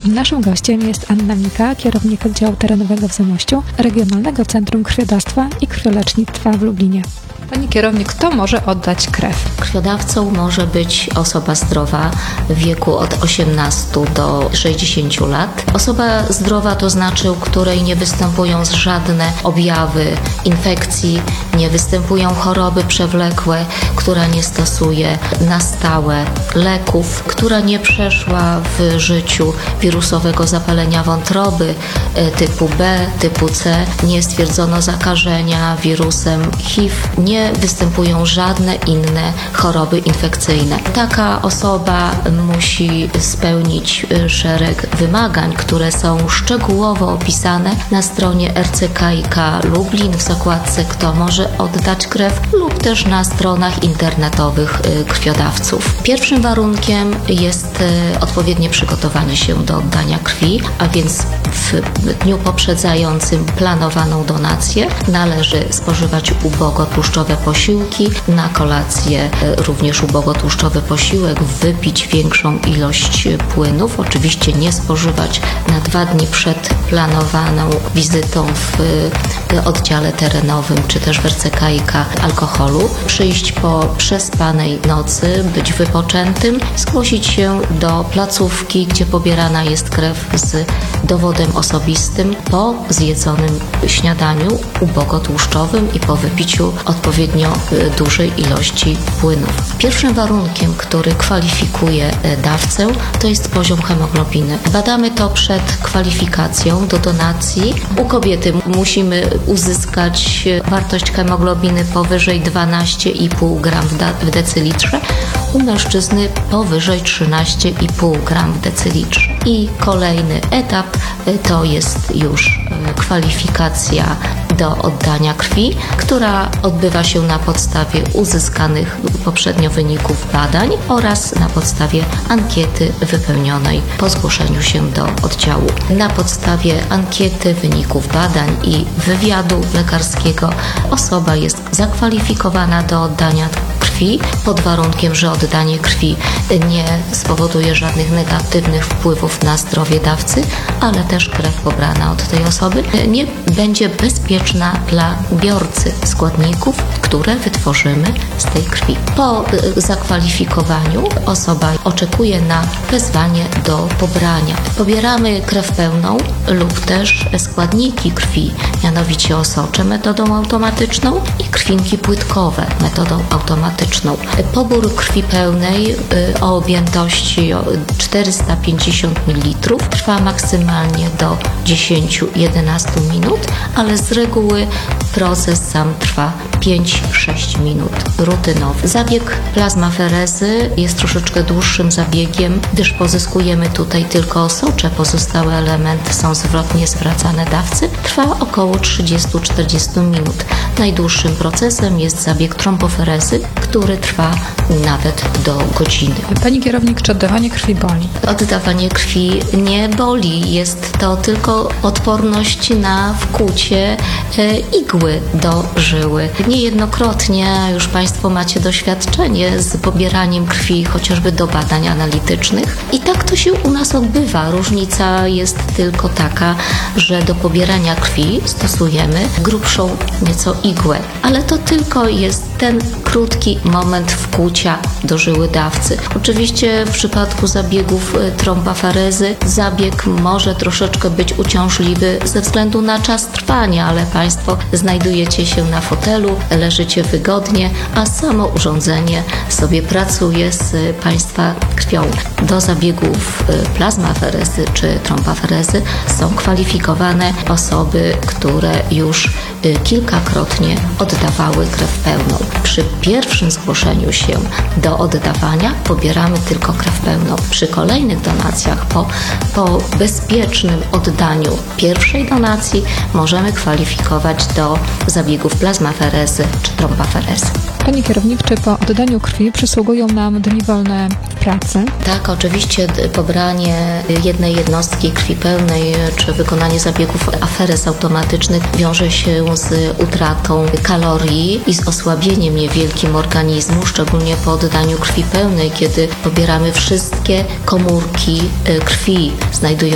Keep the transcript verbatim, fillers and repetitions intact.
Naszym gościem jest Anna Mika, kierownik oddziału terenowego w Zamościu, Regionalnego Centrum Krwiodawstwa i Krwiolecznictwa w Lublinie. Pani kierownik, kto może oddać krew? Krwiodawcą może być osoba zdrowa w wieku od osiemnastu do sześćdziesięciu lat. Osoba zdrowa to znaczy, u której nie występują żadne objawy infekcji, nie występują choroby przewlekłe, która nie stosuje na stałe leków, która nie przeszła w życiu wirusowego zapalenia wątroby typu B, typu C, nie stwierdzono zakażenia wirusem H I V, nie występują żadne inne choroby infekcyjne. Taka osoba musi spełnić szereg wymagań, które są szczegółowo opisane na stronie R C K i K Lublin w zakładce Kto może oddać krew lub też na stronach internetowych krwiodawców. Pierwszym warunkiem jest odpowiednie przygotowanie się do oddania krwi, a więc w dniu poprzedzającym planowaną donację należy spożywać ubogotłuszczowe posiłki, na kolację również ubogotłuszczowy posiłek, wypić większą ilość płynów, oczywiście nie spożywać na dwa dni przed planowaną wizytą w oddziale terenowym czy też w R C K i K alkoholu, przyjść po przespanej nocy, być wypoczętym, zgłosić się do placówki, gdzie pobierana jest krew z dowodem osobistym po zjedzonym śniadaniu ubogotłuszczowym i po wypiciu odpowiednio dużej ilości płynów. Pierwszym warunkiem, który kwalifikuje dawcę, to jest poziom hemoglobiny. Badamy to przed kwalifikacją do donacji. U kobiety musimy uzyskać wartość hemoglobiny powyżej dwanaście i pół gram w decylitrze, u mężczyzny powyżej trzynaście i pół gram w decylitrze. I kolejny etap to jest już kwalifikacja do oddania krwi, która odbywa się na podstawie uzyskanych poprzednio wyników badań oraz na podstawie ankiety wypełnionej po zgłoszeniu się do oddziału. Na podstawie ankiety, wyników badań i wywiadu lekarskiego osoba jest zakwalifikowana do oddania krwi pod warunkiem, że oddanie krwi nie spowoduje żadnych negatywnych wpływów na zdrowie dawcy, ale też krew pobrana od tej osoby nie będzie bezpieczna dla biorcy składników, które wytworzymy z tej krwi. Po zakwalifikowaniu osoba oczekuje na wezwanie do pobrania. Pobieramy krew pełną lub też składniki krwi, mianowicie osocze metodą automatyczną i krwinki płytkowe metodą automatyczną. Pobór krwi pełnej o objętości czterysta pięćdziesiąt mililitrów trwa maksymalnie do dziesięć do jedenastu minut, ale z reguły proces sam trwa pięć do sześciu minut rutynowy. Zabieg plazmaferezy jest troszeczkę dłuższym zabiegiem, gdyż pozyskujemy tutaj tylko osocze, pozostałe elementy są zwrotnie zwracane dawcy. Trwa około trzydzieści do czterdziestu minut. Najdłuższym procesem jest zabieg tromboferezy, który trwa nawet do godziny. Pani kierownik, czy oddawanie krwi boli? Oddawanie krwi nie boli. Jest to tylko odporność na wkłucie igły do żyły. Niejednokrotnie już Państwo macie doświadczenie z pobieraniem krwi chociażby do badań analitycznych i tak to się u nas odbywa. Różnica jest tylko taka, że do pobierania krwi stosujemy grubszą nieco igłę, ale to tylko jest ten krótki moment wkłucia do żyły dawcy. Oczywiście w przypadku zabiegów tromboferezy zabieg może troszeczkę być uciążliwy ze względu na czas trwania, ale Państwo znajdujecie się na fotelu, leżycie wygodnie, a samo urządzenie sobie pracuje z Państwa krwią. Do zabiegów plazmaferezy czy tromboferezy są kwalifikowane osoby, które już kilkakrotnie oddawały krew pełną. Przy pierwszym zgłoszeniu się do oddawania pobieramy tylko krew pełną. Przy kolejnych donacjach, po, po bezpiecznym oddaniu pierwszej donacji możemy kwalifikować do zabiegów plazmaferezy czy tromboferezy. Pani kierownik, czy po oddaniu krwi przysługują nam dni wolne w pracy? Tak, oczywiście pobranie jednej jednostki krwi pełnej czy wykonanie zabiegów aferez automatycznych wiąże się z utratą kalorii i z osłabieniem niewielkim organizmu, szczególnie po oddaniu krwi pełnej, kiedy pobieramy wszystkie komórki krwi znajdujące